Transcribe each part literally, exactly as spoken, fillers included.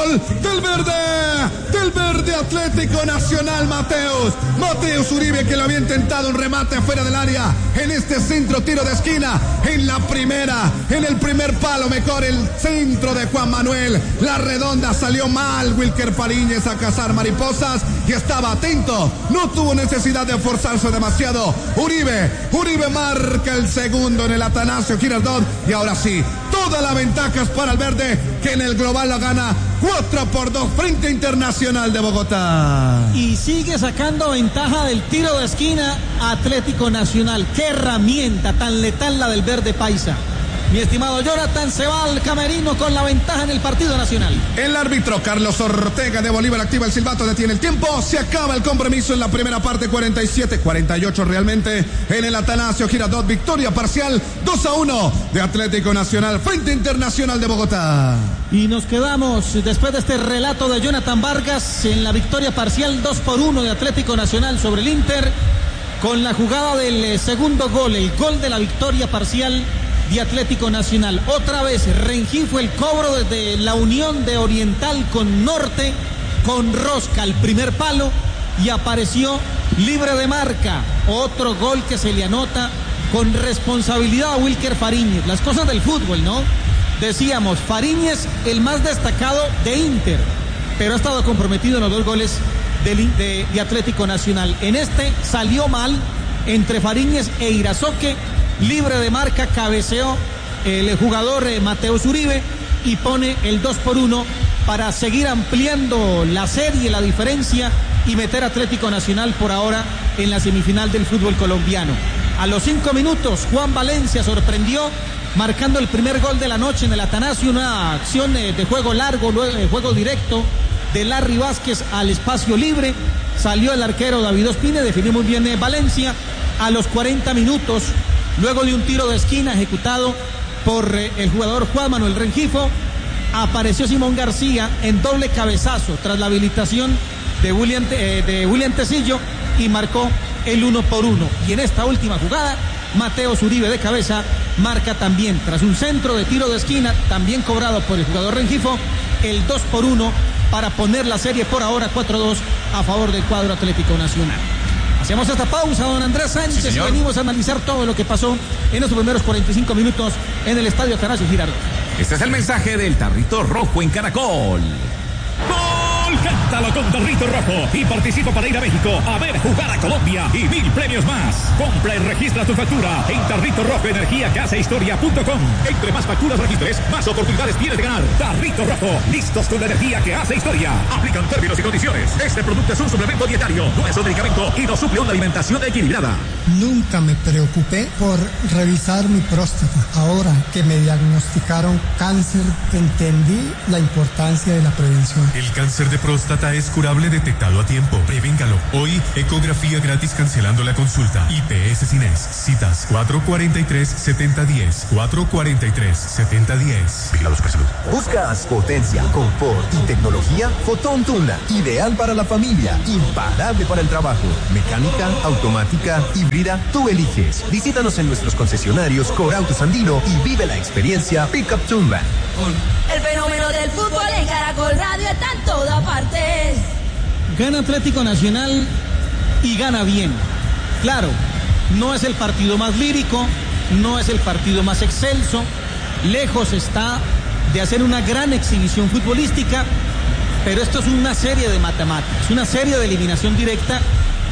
gol del verde, del verde Atlético Nacional, Mateus. Mateus Uribe, que lo había intentado un remate fuera del área en este centro tiro de esquina, en la primera, en el primer palo, mejor el centro de Juan Manuel. La redonda salió mal, Wilker Fariñez a cazar mariposas y estaba atento, no tuvo necesidad de forzarse demasiado. Uribe, Uribe marca el segundo en el Atanasio Girardot y ahora sí, toda la ventaja es para el verde, que en el global la gana cuatro por dos frente a Internacional de Bogotá. Y sigue sacando ventaja del tiro de esquina Atlético Nacional. Qué herramienta tan letal la del verde paisa. Mi estimado Jonathan, se va al camerino con la ventaja en el partido nacional. El árbitro Carlos Ortega de Bolívar activa el silbato, detiene el tiempo, se acaba el compromiso en la primera parte, cuarenta y siete, cuarenta y ocho realmente en el Atanasio Girardot, victoria parcial dos a uno de Atlético Nacional frente Internacional de Bogotá. Y nos quedamos después de este relato de Jonathan Vargas en la victoria parcial dos por uno de Atlético Nacional sobre el Inter, con la jugada del segundo gol, el gol de la victoria parcial de Atlético Nacional. Otra vez Rengifo, el cobro desde la unión de Oriental con Norte, con Rosca el primer palo y apareció libre de marca. Otro gol que se le anota con responsabilidad a Wilker Fariñez. Las cosas del fútbol, ¿no? Decíamos, Fariñez el más destacado de Inter, pero ha estado comprometido en los dos goles de, de, de Atlético Nacional. En este salió mal entre Fariñez e Irazoque. Libre de marca, cabeceó el jugador eh, Mateus Uribe y pone el dos por uno para seguir ampliando la serie, la diferencia y meter Atlético Nacional por ahora en la semifinal del fútbol colombiano. A los cinco minutos, Juan Valencia sorprendió marcando el primer gol de la noche en el Atanasio, una acción eh, de juego largo, luego, eh, juego directo de Larry Vázquez al espacio libre. Salió el arquero David Ospina, definió muy bien eh, Valencia. A los cuarenta minutos, luego de un tiro de esquina ejecutado por eh, el jugador Juan Manuel Rengifo, apareció Simón García en doble cabezazo tras la habilitación de William, eh, de William Tecillo y marcó el uno por uno. Y en esta última jugada, Mateus Uribe de cabeza marca también, tras un centro de tiro de esquina, también cobrado por el jugador Rengifo, el dos por uno para poner la serie por ahora cuatro dos a favor del cuadro Atlético Nacional. Hacemos esta pausa, don Andrés Sánchez, sí, y venimos a analizar todo lo que pasó en los primeros cuarenta y cinco minutos en el estadio Atanasio Girardot. Este es el mensaje del Tarrito Rojo en Caracol. ¡Gol! Cántalo con Tarrito Rojo y participa para ir a México a ver jugar a Colombia y mil premios más. Compra y registra tu factura en Tarrito Rojo Energía que hace historia punto com. Entre más facturas registres, más oportunidades tienes de ganar. Tarrito Rojo, listos con la energía que hace historia. Aplican términos y condiciones. Este producto es un suplemento dietario, no es un medicamento y no suple una alimentación equilibrada. Nunca me preocupé por revisar mi próstata. Ahora que me diagnosticaron cáncer, entendí la importancia de la prevención. El cáncer de próstata es curable detectado a tiempo. Prevéngalo. Hoy, ecografía gratis cancelando la consulta. I P S Cines. Citas cuatro cuatro tres, siete cero uno cero. cuatro cuatro tres, siete cero uno cero. Vigilados por salud. ¿Buscas potencia, confort y tecnología? Fotón Tuna. Ideal para la familia. Imparable para el trabajo. Mecánica, automática, híbrida. Tú eliges. Visítanos en nuestros concesionarios Corautos Andino y vive la experiencia Pickup Tuna. El fenómeno del fútbol en Caracol Radio está en toda parte. Gana Atlético Nacional y gana bien. Claro, no es el partido más lírico, no es el partido más excelso, lejos está de hacer una gran exhibición futbolística, pero esto es una serie de matemáticas, una serie de eliminación directa,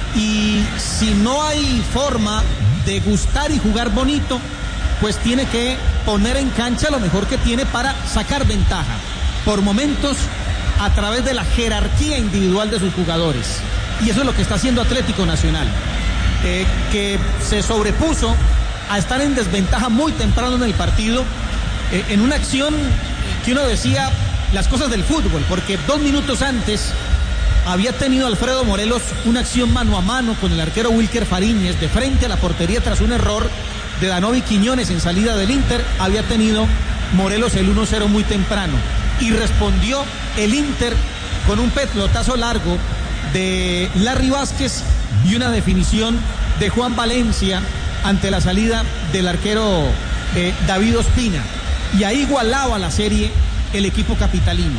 y si no hay forma de gustar y jugar bonito, pues tiene que poner en cancha lo mejor que tiene para sacar ventaja, por momentos, a través de la jerarquía individual de sus jugadores. Y eso es lo que está haciendo Atlético Nacional, eh, que se sobrepuso a estar en desventaja muy temprano en el partido, eh, en una acción que uno decía las cosas del fútbol, porque dos minutos antes había tenido Alfredo Morelos una acción mano a mano con el arquero Wilker Fariñez de frente a la portería tras un error de Danovi Quiñones en salida del Inter. Había tenido Morelos el uno cero muy temprano y respondió el Inter con un pelotazo largo de Larry Vázquez y una definición de Juan Valencia ante la salida del arquero eh, David Ospina, y ahí igualaba la serie el equipo capitalino.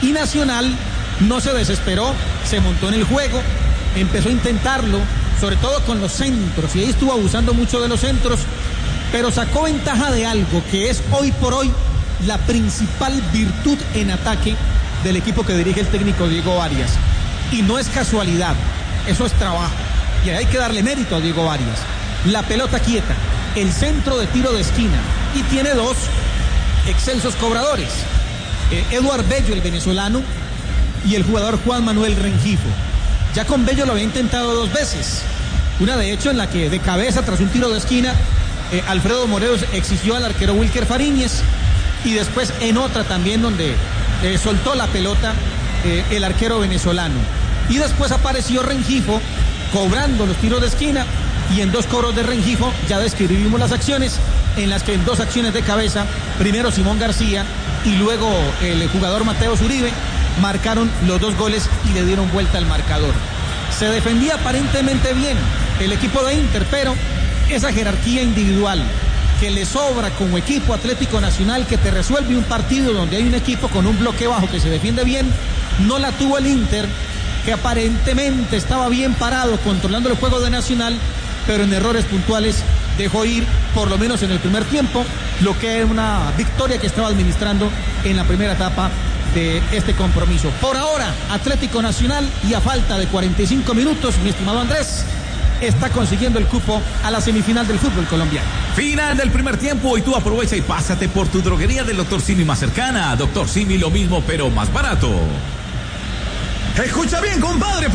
Y Nacional no se desesperó, se montó en el juego, empezó a intentarlo, sobre todo con los centros, y ahí estuvo abusando mucho de los centros, pero sacó ventaja de algo que es hoy por hoy la principal virtud en ataque del equipo que dirige el técnico Diego Arias. Y no es casualidad, eso es trabajo, y hay que darle mérito a Diego Arias. La pelota quieta, el centro de tiro de esquina, y tiene dos excelsos cobradores, eh, Eduard Bello, el venezolano, y el jugador Juan Manuel Rengifo. Ya con Bello lo había intentado dos veces, una de hecho en la que de cabeza tras un tiro de esquina eh, Alfredo Morelos exigió al arquero Wilker Fariñez, y después en otra también donde eh, soltó la pelota eh, el arquero venezolano, y después apareció Rengifo cobrando los tiros de esquina, y en dos cobros de Rengifo ya describimos las acciones en las que en dos acciones de cabeza, primero Simón García y luego el jugador Mateo Uribe, marcaron los dos goles y le dieron vuelta al marcador. Se defendía aparentemente bien el equipo de Inter, pero esa jerarquía individual que le sobra como equipo Atlético Nacional, que te resuelve un partido donde hay un equipo con un bloque bajo que se defiende bien, no la tuvo el Inter, que aparentemente estaba bien parado controlando el juego de Nacional, pero en errores puntuales dejó ir, por lo menos en el primer tiempo, lo que era una victoria que estaba administrando en la primera etapa de este compromiso. Por ahora, Atlético Nacional, y a falta de cuarenta y cinco minutos, mi estimado Andrés, está consiguiendo el cupo a la semifinal del fútbol colombiano. Final del primer tiempo, y tú aprovecha y pásate por tu droguería del Doctor Simi más cercana. Doctor Simi, lo mismo pero más barato. Escucha bien, compadre.